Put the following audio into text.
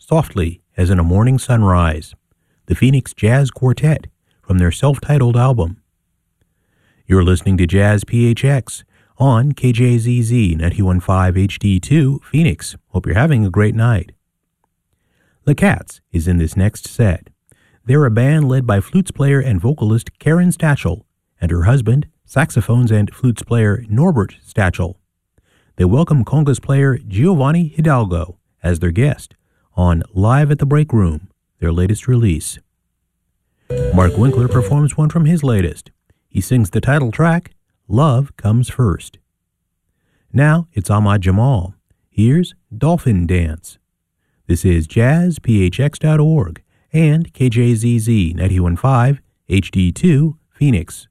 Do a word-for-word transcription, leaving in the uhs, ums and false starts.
Softly as in a Morning Sunrise, the Phoenix Jazz Quartet from their self-titled album. You're listening to Jazz P H X on K J Z Z ninety-one point five H D two Phoenix. Hope you're having a great night. The Cats is in this next set. They're a band led by flutes player and vocalist Karen Stachel and her husband, saxophones and flutes player Norbert Stachel. They welcome congas player Giovanni Hidalgo as their guest on Live at the Break Room, their latest release. Mark Winkler performs one from his latest. He sings the title track, Love Comes First. Now it's Ahmad Jamal. Here's Dolphin Dance. This is jazz p h x dot org and K J Z Z ninety-one point five H D two Phoenix.